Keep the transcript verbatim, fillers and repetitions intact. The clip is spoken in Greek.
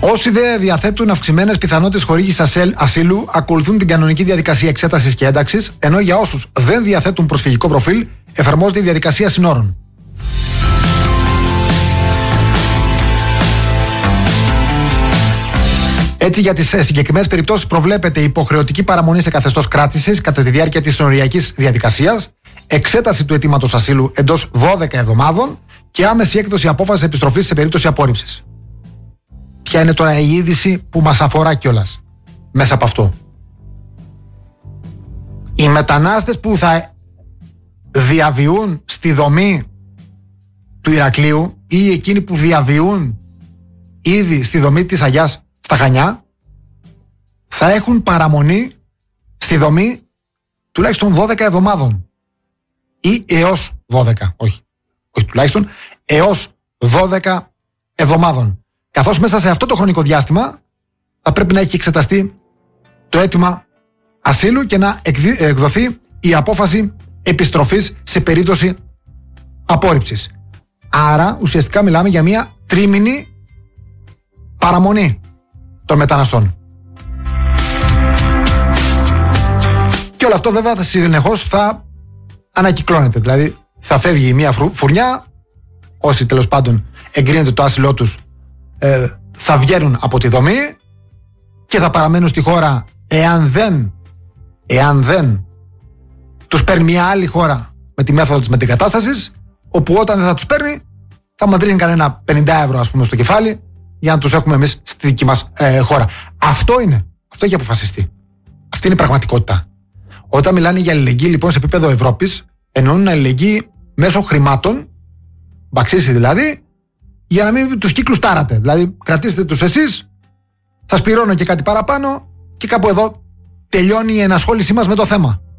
Όσοι δεν διαθέτουν αυξημένες πιθανότητες χορήγησης ασύλου, ακολουθούν την κανονική διαδικασία εξέτασης και ένταξης, ενώ για όσους δεν διαθέτουν προσφυγικό προφίλ, εφαρμόζεται η διαδικασία συνόρων. Έτσι, για τις συγκεκριμένες περιπτώσεις προβλέπεται υποχρεωτική παραμονή σε καθεστώς κράτησης κατά τη διάρκεια της συνοριακής διαδικασίας, εξέταση του αιτήματος ασύλου εντός δώδεκα εβδομάδων και άμεση έκδοση απόφασης επιστροφής σε περίπτωση απόρριψης. Ποια είναι τώρα η είδηση που μας αφορά κιόλας μέσα από αυτό? Οι μετανάστες που θα διαβιούν στη δομή του Ηρακλείου ή εκείνοι που διαβιούν ήδη στη δομή της Αγιάς στα Χανιά θα έχουν παραμονή στη δομή τουλάχιστον δώδεκα εβδομάδων ή έως δώδεκα, όχι, όχι τουλάχιστον, έως δώδεκα εβδομάδων. Καθώς μέσα σε αυτό το χρονικό διάστημα θα πρέπει να έχει εξεταστεί το αίτημα ασύλου και να εκδοθεί η απόφαση επιστροφής σε περίπτωση απόρριψης. Άρα ουσιαστικά μιλάμε για μια τρίμηνη παραμονή των μεταναστών. Και όλο αυτό βέβαια συνεχώς θα ανακυκλώνεται. Δηλαδή θα φεύγει μια φουρνιά, όσοι τέλος πάντων εγκρίνεται το άσυλό τους ε, θα βγαίνουν από τη δομή και θα παραμένουν στη χώρα εάν δεν, εάν δεν τους παίρνει μια άλλη χώρα με τη μέθοδο της μετεγκατάστασης, όπου όταν δεν θα τους παίρνει θα μαντρύνει κανένα πενήντα ευρώ ας πούμε στο κεφάλι για να τους έχουμε εμείς στη δική μας ε, χώρα. Αυτό είναι, αυτό έχει αποφασιστεί. Αυτή είναι η πραγματικότητα. Όταν μιλάνε για αλληλεγγύη λοιπόν σε επίπεδο Ευρώπης, εννοούν αλληλεγγύη μέσω χρημάτων, μπαξίσει δηλαδή, για να μην τους κύκλους τάρατε. Δηλαδή, κρατήστε τους εσείς, σας πληρώνω και κάτι παραπάνω και κάπου εδώ τελειώνει η ενασχόλησή μας με το θέμα.